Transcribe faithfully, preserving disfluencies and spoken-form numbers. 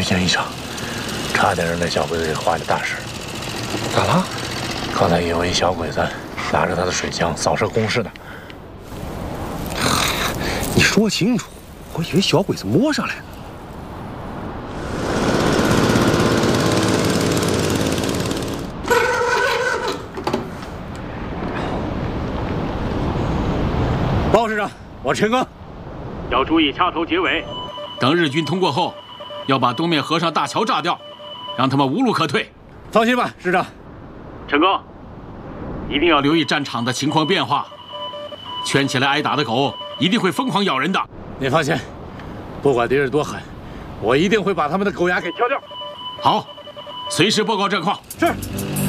险一场，差点让那小鬼子给坏了大事。 咋了？ 刚才有一小鬼子拿着他的水枪扫射工事呢。 你说清楚，我以为小鬼子摸上来了。 报市长，我陈刚， 要注意掐头结尾。等日军通过后，要把东面河上大桥炸掉，让他们无路可退。 放心吧，师长。 陈刚，一定要留意战场的情况变化。圈起来挨打的狗一定会疯狂咬人的。 您放心，不管敌人多狠，我一定会把他们的狗牙给挑掉。 好，随时报告战况。 是。